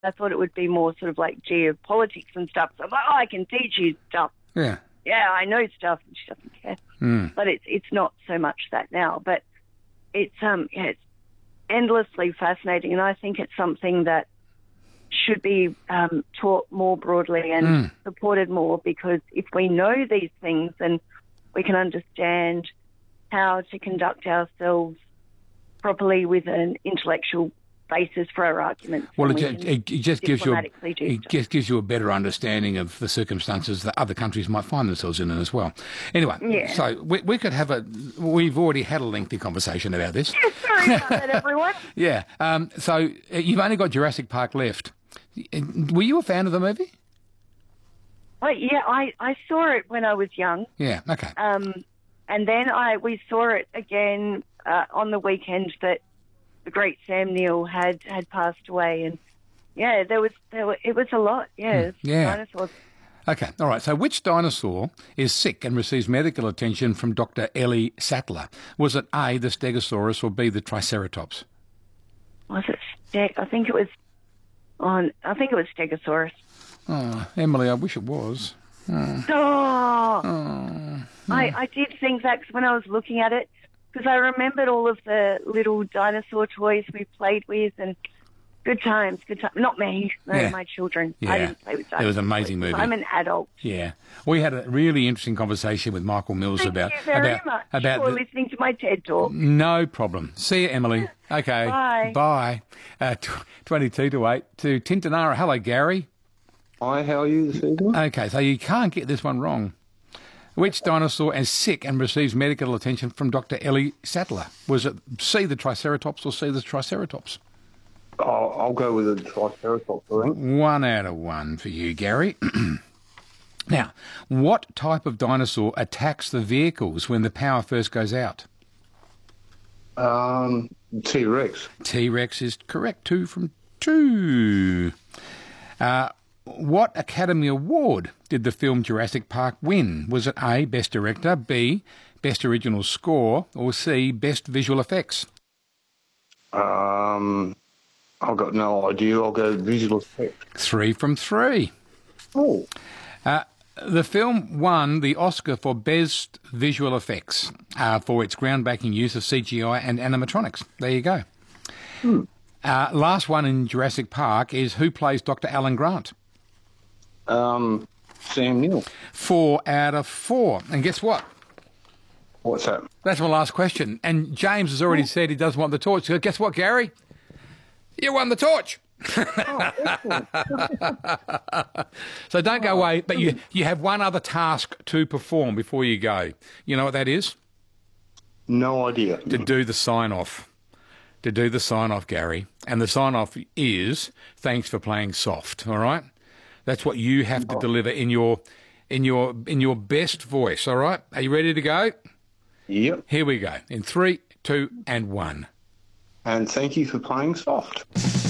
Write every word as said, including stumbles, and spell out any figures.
I thought it would be more sort of like geopolitics and stuff. So I'm like, oh, I can teach you stuff. Yeah. Yeah, I know stuff. And she doesn't care. Mm. But it's it's not so much that now. But it's um yeah, it's endlessly fascinating, and I think it's something that should be um, taught more broadly and Mm. supported more, because if we know these things, then we can understand how to conduct ourselves properly with an intellectual basis for our arguments. Well, and it, we ju- can it, it just gives you a, diplomatically do it stuff. just gives you a better understanding of the circumstances that other countries might find themselves in as well. Anyway, Yeah. so we, we could have a. We've already had a lengthy conversation about this. Sorry about that, everyone. Yeah. Um, so uh, you've only got Jurassic Park left. Were you a fan of the movie? Well, yeah, I, I saw it when I was young. Yeah. Okay. Um, and then I we saw it again uh, on the weekend that the great Sam Neill had, had passed away, and yeah, there was there were, it was a lot. Yeah, it was yeah. dinosaurs. Okay, all right. So which dinosaur is sick and receives medical attention from Doctor Ellie Sattler? Was it A, the Stegosaurus, or B, the Triceratops? Was it Steg? I think it was on. I think it was Stegosaurus. Oh, Emily, I wish it was. Oh. Oh, Oh. I, I did think that 'cause when I was looking at it, because I remembered all of the little dinosaur toys we played with, and good times, good times. Not me, no, Yeah. my children. Yeah. I didn't play with dinosaurs. It was an amazing movie. I'm an adult. Yeah. We had a really interesting conversation with Michael Mills Thank about... you very about, much about for the, listening to my TED Talk. No problem. See you, Emily. Okay. Bye. Bye. Uh, tw- twenty-two to eight to Tintinara. Hello, Gary. Hi, how are you this evening? Okay, so you can't get this one wrong. Which dinosaur is sick and receives medical attention from Doctor Ellie Sattler? Was it C, the Triceratops, or C, the Triceratops? Oh, I'll go with the Triceratops, I think. One out of one for you, Gary. Now, what type of dinosaur attacks the vehicles when the power first goes out? Um, T-Rex. T-Rex is correct. Two from two. Uh, what Academy Award did the film Jurassic Park win? Was it A, Best Director, B, Best Original Score, or C, Best Visual Effects? Um, I've got no idea. I'll go visual effects. Three from three. Oh. Uh, the film won the Oscar for Best Visual Effects uh, for its groundbreaking use of C G I and animatronics. There you go. Hmm. Uh, last one in Jurassic Park is who plays Doctor Alan Grant? Um, Sam Neill. Four out of four. And guess what? What's that? That's my last question. And James has already said he doesn't want the torch. So guess what, Gary? You won the torch. So don't go away, but you, you have one other task to perform before you go. You know what that is? No idea. To do the sign-off. To do the sign-off, Gary. And the sign-off is thanks for playing soft, all right? That's what you have to deliver in your in your in your best voice, all right? Are you ready to go? Yep. Here we go. In three, two, and one. And thank you for playing soft.